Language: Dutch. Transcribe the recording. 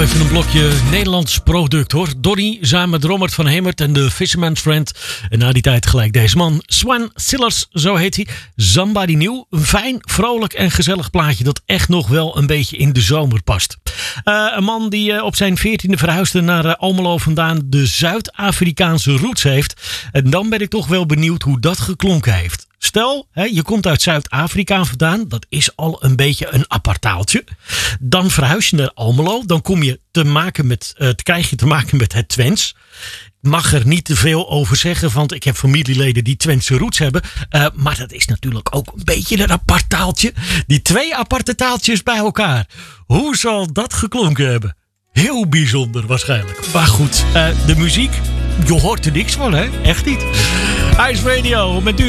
Even een blokje Nederlands product hoor. Donny samen met Robert van Hemert en de Fisherman's Friend. En na die tijd gelijk deze man. Swan Sillers, zo heet hij. Somebody New. Een fijn, vrolijk en gezellig plaatje dat echt nog wel een beetje in de zomer past. Een man die op zijn 14e verhuisde naar Almelo vandaan de Zuid-Afrikaanse roots heeft. En dan ben ik toch wel benieuwd hoe dat geklonken heeft. Stel, je komt uit Zuid-Afrika vandaan. Dat is al een beetje een apart taaltje. Dan verhuis je naar Almelo. Dan krijg je te maken met het Twents. Ik mag er niet te veel over zeggen, want ik heb familieleden die Twentse roots hebben. Maar dat is natuurlijk ook een beetje een apart taaltje. Die twee aparte taaltjes bij elkaar. Hoe zal dat geklonken hebben? Heel bijzonder waarschijnlijk. Maar goed, de muziek, je hoort er niks van, hè? Echt niet. Ice Radio met u.